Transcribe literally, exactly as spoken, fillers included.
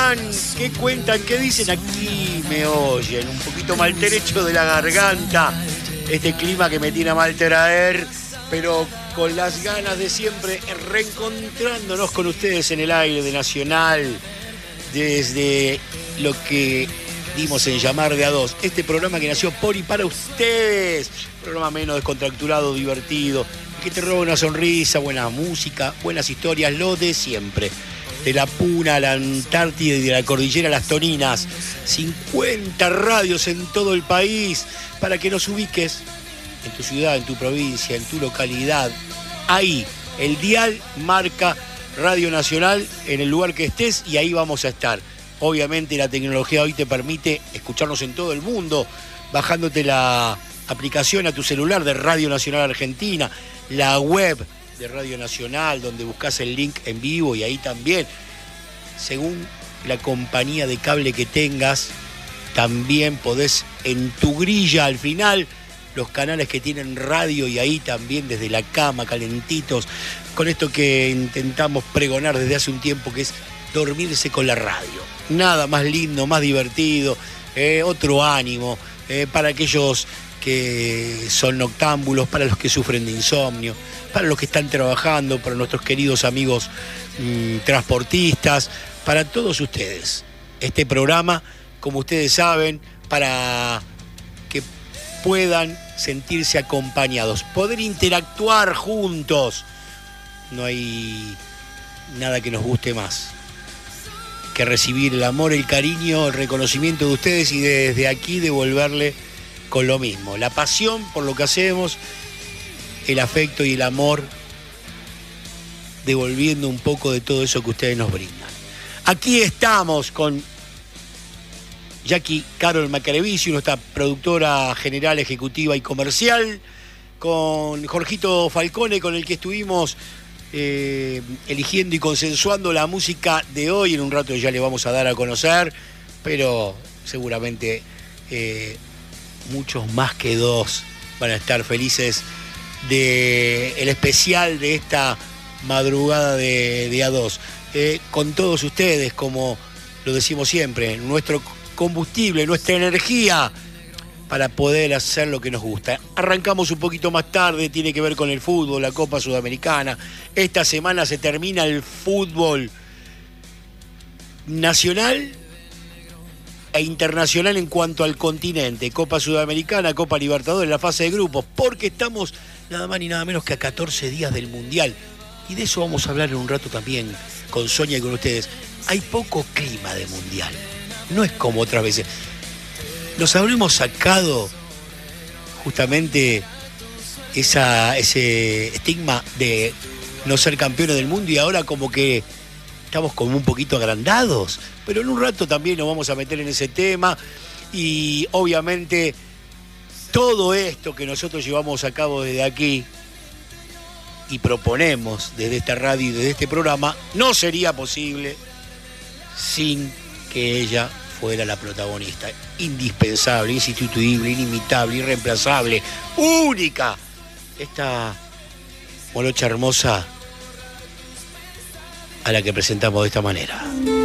están? ¿Qué cuentan? ¿Qué dicen? Aquí me oyen, un poquito maltrecho de la garganta. Este clima que me tiene a mal traer, pero con las ganas de siempre reencontrándonos con ustedes en el aire de Nacional, desde lo que dimos en llamar de a dos. Este programa que nació por y para ustedes. Programa menos descontracturado, divertido, que te roba una sonrisa, buena música, buenas historias, lo de siempre. De la Puna a la Antártida y de la Cordillera a las Toninas. cincuenta radios en todo el país para que nos ubiques en tu ciudad, en tu provincia, en tu localidad. Ahí, el dial marca Radio Nacional en el lugar que estés y ahí vamos a estar. Obviamente la tecnología hoy te permite escucharnos en todo el mundo, bajándote la aplicación a tu celular de Radio Nacional Argentina, la web de Radio Nacional, donde buscas el link en vivo y ahí también, según la compañía de cable que tengas, también podés en tu grilla al final, los canales que tienen radio y ahí también desde la cama, calentitos, con esto que intentamos pregonar desde hace un tiempo, que es dormirse con la radio. Nada más lindo, más divertido, eh, otro ánimo, eh, para aquellos que son noctámbulos, para los que sufren de insomnio, para los que están trabajando, para nuestros queridos amigos mmm, transportistas, para todos ustedes. Este programa, como ustedes saben, para que puedan sentirse acompañados, poder interactuar juntos. No hay nada que nos guste más que recibir el amor, el cariño, el reconocimiento de ustedes y desde aquí devolverle con lo mismo. La pasión por lo que hacemos, el afecto y el amor, devolviendo un poco de todo eso que ustedes nos brindan. Aquí estamos con Jackie Carol Macarevici, nuestra productora general, ejecutiva y comercial, con Jorgito Falcone, con el que estuvimos eh, eligiendo y consensuando la música de hoy. En un rato ya le vamos a dar a conocer, pero seguramente eh, muchos más que dos van a estar felices del especial de esta madrugada de, de a dos. Eh, con todos ustedes, como lo decimos siempre, nuestro combustible, nuestra energía para poder hacer lo que nos gusta. Arrancamos un poquito más tarde, tiene que ver con el fútbol, la Copa Sudamericana. Esta semana se termina el fútbol nacional e internacional en cuanto al continente. Copa Sudamericana, Copa Libertadores, la fase de grupos, porque estamos nada más ni nada menos que a catorce días del Mundial. Y de eso vamos a hablar en un rato también con Sonia y con ustedes. Hay poco clima de Mundial. No es como otras veces. Nos habremos sacado justamente esa, ese estigma de no ser campeones del mundo y ahora como que estamos como un poquito agrandados. Pero en un rato también nos vamos a meter en ese tema y obviamente todo esto que nosotros llevamos a cabo desde aquí y proponemos desde esta radio y desde este programa no sería posible sin que ella fuera la protagonista. Indispensable, insustituible, inimitable, irreemplazable, única. Esta morocha hermosa a la que presentamos de esta manera.